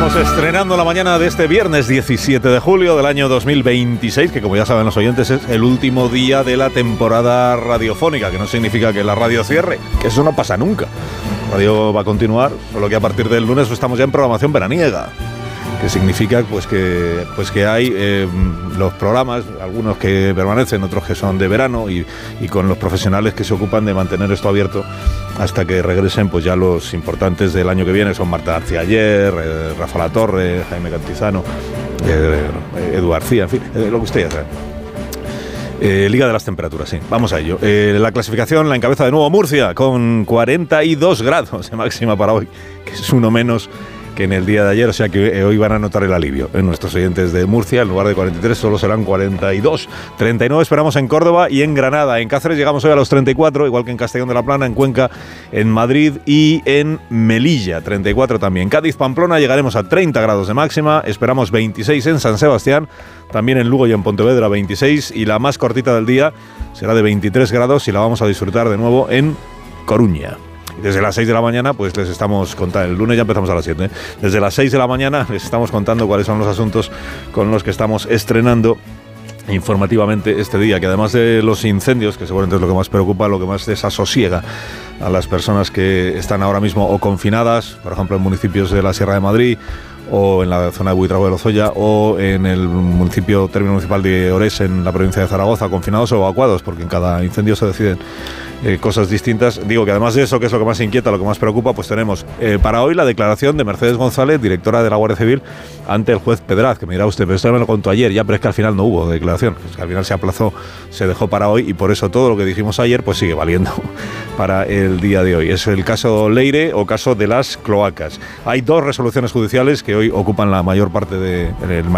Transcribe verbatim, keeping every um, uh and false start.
Estamos estrenando la mañana de este viernes diecisiete de julio del año dos mil veintiséis, que como ya saben los oyentes es el último día de la temporada radiofónica, que no significa que la radio cierre, que eso no pasa nunca. La radio va a continuar, solo que a partir del lunes estamos ya en programación veraniega, que significa pues que pues que hay eh, los programas, algunos que permanecen, otros que son de verano, y, y con los profesionales que se ocupan de mantener esto abierto hasta que regresen pues ya los importantes del año que viene, son Marta García Ayer, eh, Rafa Latorre, Jaime Cantizano, eh, Edu García, en fin, eh, lo que usted ya sabe. Eh, Liga de las temperaturas, sí, vamos a ello. Eh, la clasificación la encabeza de nuevo Murcia, con cuarenta y dos grados de máxima para hoy, que es uno menos que en el día de ayer, o sea que hoy van a notar el alivio en nuestros oyentes de Murcia. En lugar de cuarenta y tres solo serán cuarenta y dos. treinta y nueve esperamos en Córdoba y en Granada. En Cáceres llegamos hoy a los treinta y cuatro, igual que en Castellón de la Plana, en Cuenca, en Madrid y en Melilla, treinta y cuatro también. Cádiz, Pamplona llegaremos a treinta grados de máxima, esperamos veintiséis en San Sebastián, también en Lugo y en Pontevedra veintiséis, y la más cortita del día será de veintitrés grados y la vamos a disfrutar de nuevo en Coruña. Desde las seis de la mañana, pues les estamos contando, el lunes ya empezamos a las siete, ¿eh? Desde las seis de la mañana les estamos contando cuáles son los asuntos con los que estamos estrenando informativamente este día, que además de los incendios, que seguramente es lo que más preocupa, lo que más desasosiega a las personas que están ahora mismo o confinadas, por ejemplo en municipios de la Sierra de Madrid, o en la zona de Buitrago de Lozoya, o en el municipio término municipal de Orés, en la provincia de Zaragoza, confinados o evacuados, porque en cada incendio se deciden eh, cosas distintas. Digo que además de eso, que es lo que más inquieta, lo que más preocupa, pues tenemos eh, para hoy la declaración de Mercedes González, directora de la Guardia Civil, ante el juez Pedraz, que me dirá usted, pero esto me lo contó ayer, ya, pero es que al final no hubo declaración, es que al final se aplazó, se dejó para hoy, y por eso todo lo que dijimos ayer pues sigue valiendo para el día de hoy. Es el caso Leire o caso de las cloacas. Hay dos resoluciones judiciales que hoy ocupan la mayor parte de, el